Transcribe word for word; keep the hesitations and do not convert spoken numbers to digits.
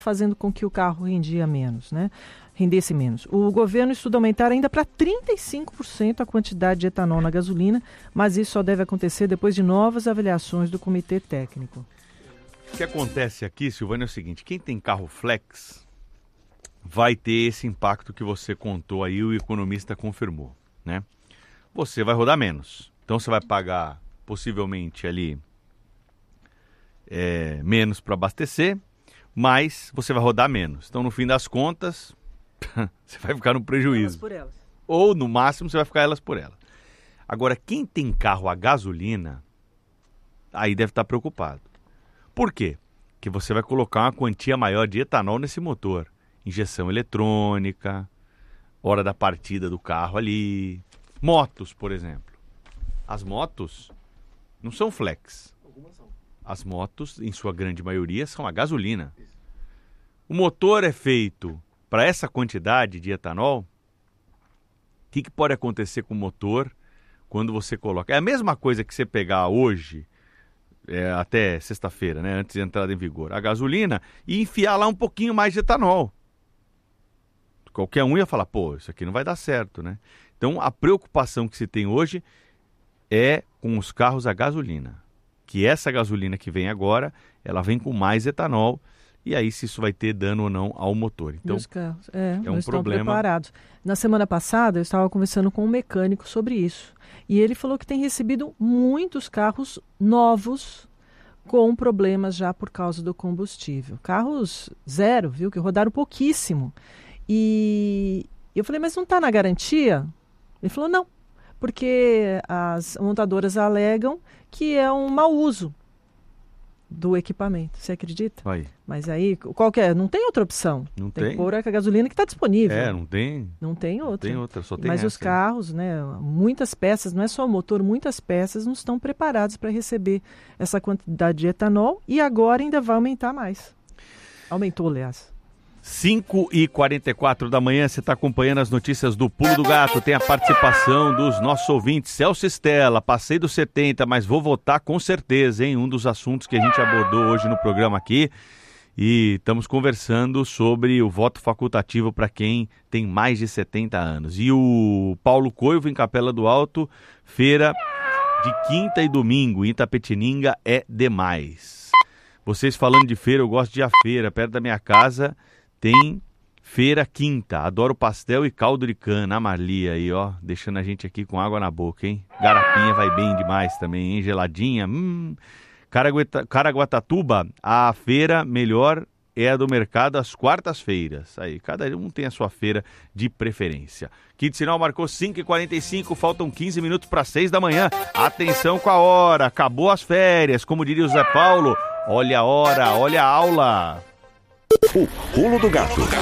fazendo com que o carro rendia menos, né? rendesse menos. O governo estuda aumentar ainda para trinta e cinco por cento a quantidade de etanol na gasolina, mas isso só deve acontecer depois de novas avaliações do comitê técnico. O que acontece aqui, Silvânia, é o seguinte: quem tem carro flex vai ter esse impacto que você contou aí, o economista confirmou, né? Você vai rodar menos, então você vai pagar possivelmente ali é, menos para abastecer, mas você vai rodar menos. Então, no fim das contas, você vai ficar no prejuízo. Elas por elas. Ou, no máximo, você vai ficar elas por elas. Agora, quem tem carro a gasolina, aí deve estar preocupado. Por quê? Porque você vai colocar uma quantia maior de etanol nesse motor. Injeção eletrônica, hora da partida do carro ali. Motos, por exemplo. As motos não são flex. Algumas são. As motos, em sua grande maioria, são a gasolina. Isso. O motor é feito para essa quantidade de etanol. O que, que pode acontecer com o motor quando você coloca? É a mesma coisa que você pegar hoje, é, até sexta-feira, né, antes de entrada em vigor, a gasolina, e enfiar lá um pouquinho mais de etanol. Qualquer um ia falar, pô, isso aqui não vai dar certo, né? Então, a preocupação que se tem hoje é com os carros a gasolina. Que essa gasolina que vem agora, ela vem com mais etanol, e aí se isso vai ter dano ou não ao motor. Então, os carros, é, é um não estão problema. preparados. Na semana passada, eu estava conversando com um mecânico sobre isso. E ele falou que tem recebido muitos carros novos com problemas já por causa do combustível. Carros zero, viu? Que rodaram pouquíssimo. E eu falei, mas não está na garantia? Ele falou, não, porque as montadoras alegam que é um mau uso do equipamento. Você acredita? Aí. Mas aí, qual que é? Não tem outra opção. Não tem tem. que pôr a gasolina que está disponível. É, não tem. Não tem outra. Não tem outra, só tem Mas essa, os carros, né, muitas peças, não é só o motor, muitas peças não estão preparadas para receber essa quantidade de etanol e agora ainda vai aumentar mais. Aumentou, aliás. cinco e quarenta e quatro da manhã, você está acompanhando as notícias do Pulo do Gato. Tem a participação dos nossos ouvintes. Celso Estela, passei dos setenta, mas vou votar com certeza, hein? Um dos assuntos que a gente abordou hoje no programa aqui. E estamos conversando sobre o voto facultativo para quem tem mais de setenta anos. E o Paulo Coivo, em Capela do Alto, feira de quinta e domingo, em Itapetininga, é demais. Vocês falando de feira, eu gosto de ir à feira, perto da minha casa. Tem feira quinta, adoro pastel e caldo de cana, a Marli aí, ó, deixando a gente aqui com água na boca, hein? Garapinha vai bem demais também, hein? Geladinha, hum. Caragueta, Caraguatatuba, a feira melhor é a do mercado às quartas-feiras. Aí, cada um tem a sua feira de preferência. Quinto sinal marcou cinco e quarenta e cinco, faltam quinze minutos para seis da manhã. Atenção com a hora, acabou as férias, como diria o Zé Paulo, olha a hora, olha a aula. O Pulo do Gato.